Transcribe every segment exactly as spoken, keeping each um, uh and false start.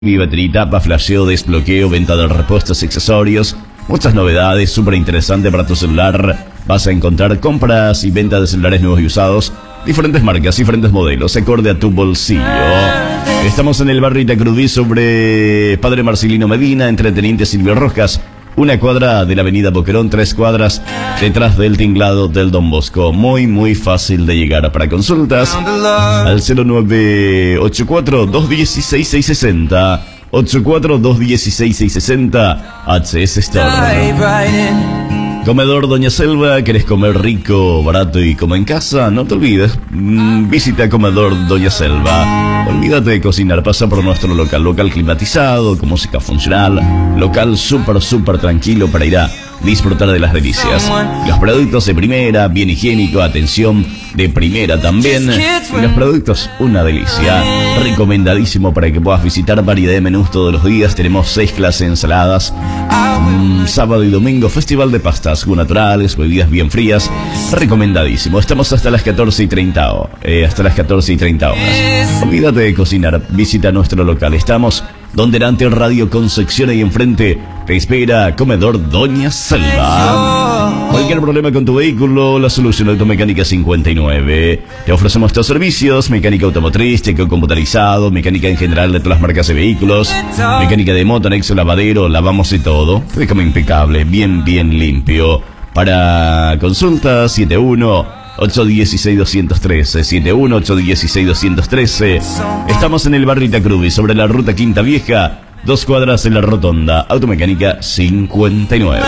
Mi batería, tapa, flasheo, desbloqueo, venta de repuestos y accesorios. Muchas novedades, súper interesante para tu celular. Vas a encontrar compras y venta de celulares nuevos y usados. Diferentes marcas, diferentes modelos, acorde a tu bolsillo. Estamos en el barrio Itacrudí, sobre Padre Marcelino Medina, entre Teniente Silvio Rojas. Una cuadra de la avenida Boquerón, tres cuadras detrás del tinglado del Don Bosco. Muy, muy fácil de llegar. Para consultas, al cero nueve ocho cuatro, dos uno seis, seis seis cero. ocho cuatro, dos uno seis, seis seis cero. H S Store. Comedor Doña Selva. ¿Querés comer rico, barato y como en casa? No te olvides, mm, visita Comedor Doña Selva. Olvídate de cocinar, pasa por nuestro local. Local climatizado, con música funcional. Local súper, súper tranquilo para ir a disfrutar de las delicias. Los productos de primera, bien higiénico, atención de primera también. Y los productos, una delicia. Recomendadísimo para que puedas visitar. Variedad de menús todos los días. Tenemos seis clases de ensaladas. Mm, sábado y domingo, festival de pastas naturales, bebidas bien frías. Recomendadísimo. Estamos hasta las catorce y treinta, eh, hasta las catorce y treinta horas. Olvídate de cocinar, visita nuestro local. Estamos donde delante Radio Concepción y enfrente te espera Comedor Doña Selva. Cualquier problema con tu vehículo, la solución Automecánica cincuenta y nueve. Te ofrecemos estos servicios: mecánica automotriz, chequeo computarizado, mecánica en general de todas las marcas de vehículos, mecánica de moto, anexo, lavadero, lavamos y todo. Te dejamos impecable, bien, bien limpio. Para consultas, siete uno ocho uno seis, dos uno tres, siete uno ocho uno seis, dos uno tres. Estamos en el barrio Itacrudí, sobre la ruta Quinta Vieja, dos cuadras en la rotonda. Automecánica cincuenta y nueve.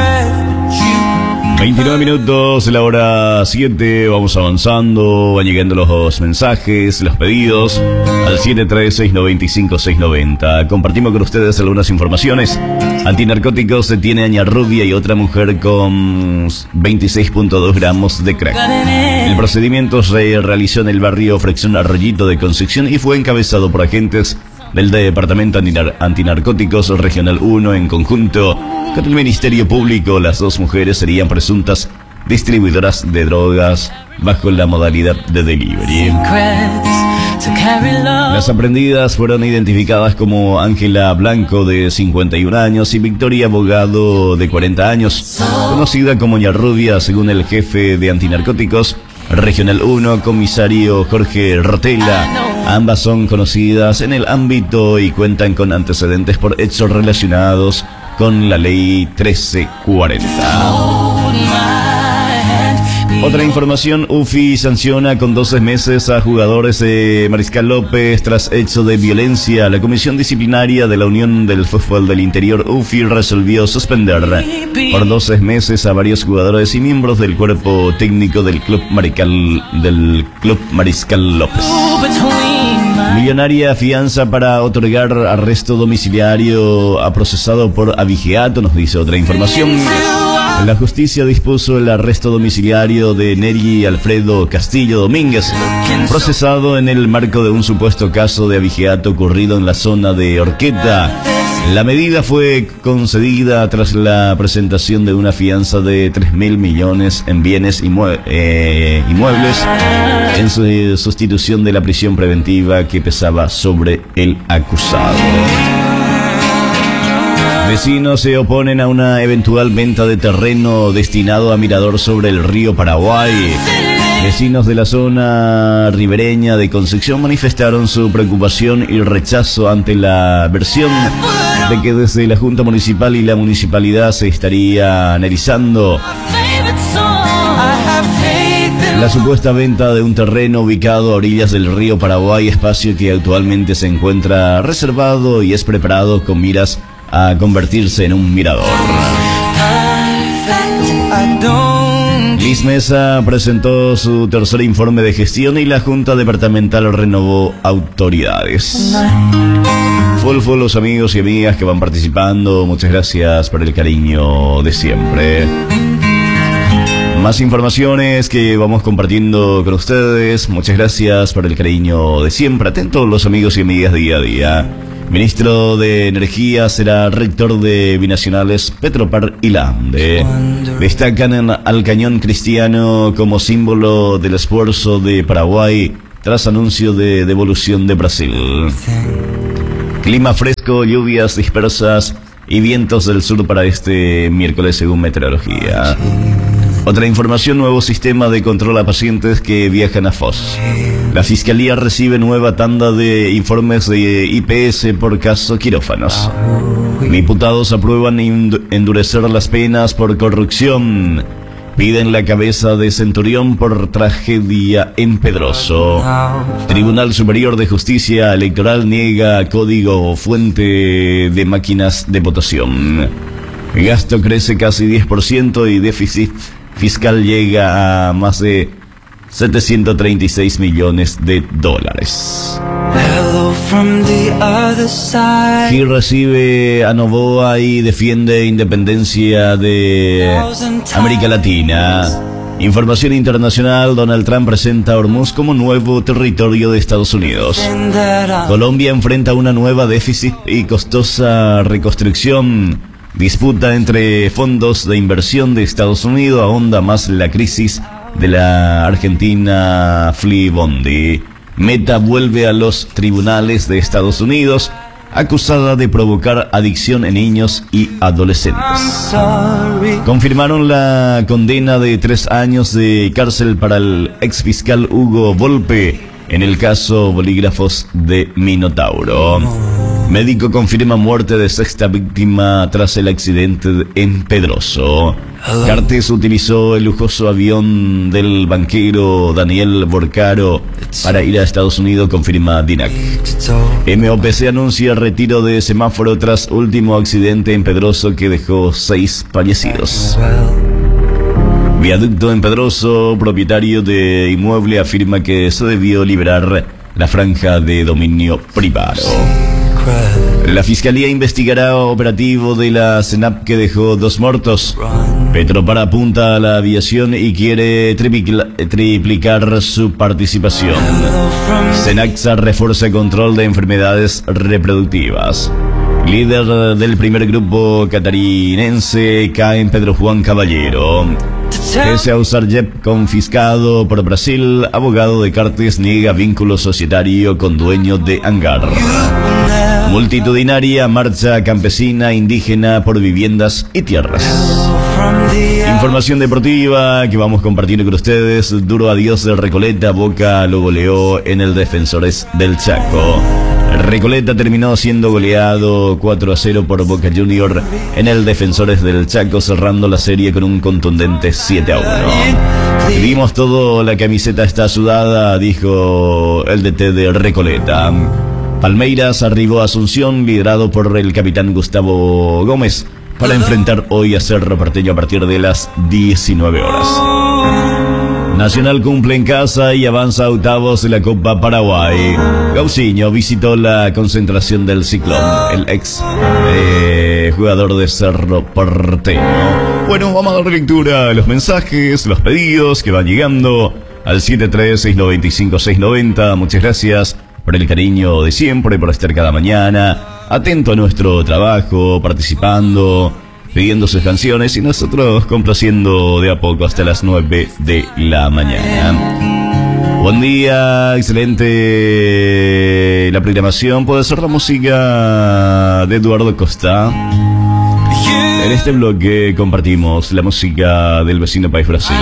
veintinueve minutos, la hora siete, vamos avanzando, van llegando los mensajes, los pedidos al siete tres seis nueve cinco seis nueve cero. Compartimos con ustedes algunas informaciones. Antinarcóticos detiene a Ña Rubia y otra mujer con veintiséis punto dos gramos de crack. El procedimiento se realizó en el barrio Fracción Arroyito de Concepción y fue encabezado por agentes del Departamento Antinar Antinarcóticos Regional uno en conjunto con el Ministerio Público. Las dos mujeres serían presuntas distribuidoras de drogas bajo la modalidad de delivery. Las aprendidas fueron identificadas como Ángela Blanco, de cincuenta y un años, y Victoria Bogado, de cuarenta años, conocida como Ña Rubia, según el jefe de Antinarcóticos Regional uno, comisario Jorge Rotella. Ambas son conocidas en el ámbito y cuentan con antecedentes por hechos relacionados con la ley trece cuarenta. Otra información: U F I sanciona con doce meses a jugadores de Mariscal López tras hecho de violencia. La Comisión Disciplinaria de la Unión del Fútbol del Interior, U F I, resolvió suspender por doce meses a varios jugadores y miembros del cuerpo técnico del Club Mariscal, del Club Mariscal López. Millonaria fianza para otorgar arresto domiciliario a procesado por abigeato, nos dice otra información. La justicia dispuso el arresto domiciliario de Neri Alfredo Castillo Domínguez, procesado en el marco de un supuesto caso de abigeato ocurrido en la zona de Orqueta. La medida fue concedida tras la presentación de una fianza de tres mil millones en bienes inmue eh, inmuebles en su sustitución de la prisión preventiva que pesaba sobre el acusado. Vecinos se oponen a una eventual venta de terreno destinado a mirador sobre el río Paraguay. Vecinos de la zona ribereña de Concepción manifestaron su preocupación y rechazo ante la versión de que desde la Junta Municipal y la Municipalidad se estaría analizando la supuesta venta de un terreno ubicado a orillas del río Paraguay, espacio que actualmente se encuentra reservado y es preparado con miras a convertirse en un mirador. Liz Mesa presentó su tercer informe de gestión y la Junta Departamental renovó autoridades. Full, full los amigos y amigas que van participando, muchas gracias por el cariño de siempre. Más informaciones que vamos compartiendo con ustedes, muchas gracias por el cariño de siempre. Atentos los amigos y amigas día a día. Ministro de Energía será rector de Binacionales Petropar y Lande. Destacan al cañón cristiano como símbolo del esfuerzo de Paraguay tras anuncio de devolución de Brasil. Clima fresco, lluvias dispersas y vientos del sur para este miércoles según meteorología. Otra información, nuevo sistema de control a pacientes que viajan a Foz. La Fiscalía recibe nueva tanda de informes de I P S por caso quirófanos. Diputados aprueban endurecer las penas por corrupción. Piden la cabeza de Centurión por tragedia en Pedroso. Tribunal Superior de Justicia Electoral niega código fuente de máquinas de votación. Gasto crece casi diez por ciento y déficit fiscal llega a más de setecientos treinta y seis millones de dólares. Y recibe a Noboa y defiende independencia de América Latina. Información internacional, Donald Trump presenta a Hormuz como nuevo territorio de Estados Unidos. Colombia enfrenta una nueva déficit y costosa reconstrucción. Disputa entre fondos de inversión de Estados Unidos ahonda más la crisis de la Argentina Flea Bondi. Meta vuelve a los tribunales de Estados Unidos acusada de provocar adicción en niños y adolescentes. Confirmaron la condena de tres años de cárcel para el exfiscal Hugo Volpe en el caso Bolígrafos de Minotauro. Médico confirma muerte de sexta víctima tras el accidente en Pedroso. Cartes utilizó el lujoso avión del banquero Daniel Borcaro para ir a Estados Unidos, confirma DINAC. M O P C anuncia retiro de semáforo tras último accidente en Pedroso que dejó seis fallecidos. Viaducto en Pedroso, propietario de inmueble afirma que se debió liberar la franja de dominio privado. La Fiscalía investigará operativo de la CENAP que dejó dos muertos. Petropar apunta a la aviación y quiere triplicla, triplicar su participación. Cenaxa refuerza control de enfermedades reproductivas. Líder del primer grupo catarinense cae en Pedro Juan Caballero. Pese a usar J E P confiscado por Brasil, abogado de Cartes niega vínculo societario con dueño de hangar. Multitudinaria marcha campesina indígena por viviendas y tierras. Información deportiva que vamos a compartir con ustedes. Duro adiós de Recoleta, Boca lo goleó en el Defensores del Chaco. Recoleta terminó siendo goleado cuatro a cero por Boca Junior en el Defensores del Chaco, cerrando la serie con un contundente siete a uno. Vimos todo, la camiseta está sudada, dijo el D T de Recoleta. Palmeiras arribó a Asunción, liderado por el capitán Gustavo Gómez, para enfrentar hoy a Cerro Porteño a partir de las diecinueve horas. Nacional cumple en casa y avanza a octavos de la Copa Paraguay. Gauciño visitó la concentración del Ciclón, el ex eh, jugador de Cerro Porteño. Bueno, vamos a dar lectura a los mensajes, los pedidos que van llegando al siete tres seis nueve cinco seis nueve cero. Muchas gracias por el cariño de siempre, por estar cada mañana atento a nuestro trabajo, participando, pidiendo sus canciones y nosotros complaciendo de a poco hasta las nueve de la mañana. Buen día, excelente la programación. Puede ser la música de Eduardo Costa. En este bloque compartimos la música del vecino país Brasil.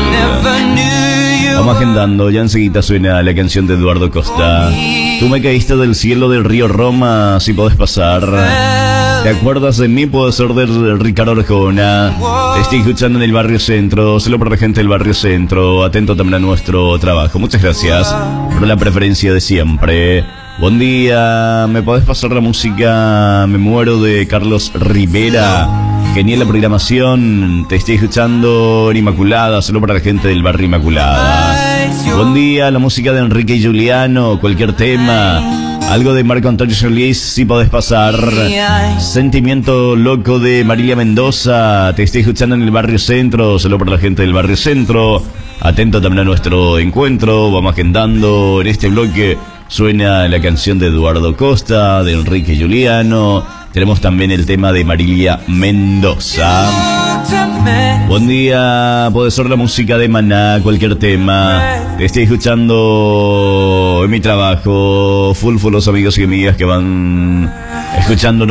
Vamos agendando, ya enseguida suena la canción de Eduardo Costa. Tú me caíste del cielo del río Roma, si podés pasar. ¿Te acuerdas de mí? Puede ser de Ricardo Arjona. Te estoy escuchando en el barrio centro. Solo para la gente del barrio centro. Atento también a nuestro trabajo. Muchas gracias por la preferencia de siempre. Buen día. ¿Me podés pasar la música Me muero de Carlos Rivera? Genial la programación. Te estoy escuchando en Inmaculada. Solo para la gente del barrio Inmaculada. Buen día. La música de Enrique y Juliano. Cualquier tema. Algo de Marco Antonio Solís, si podés pasar. Sentimiento loco de María Mendoza. Te estoy escuchando en el barrio centro. Solo para la gente del barrio centro. Atento también a nuestro encuentro. Vamos agendando. En este bloque suena la canción de Eduardo Costa, de Enrique Juliano. Tenemos también el tema de María Mendoza. Buen día, puede ser la música de Maná, cualquier tema. Te estoy escuchando en mi trabajo. Full, full los amigos y amigas que van escuchando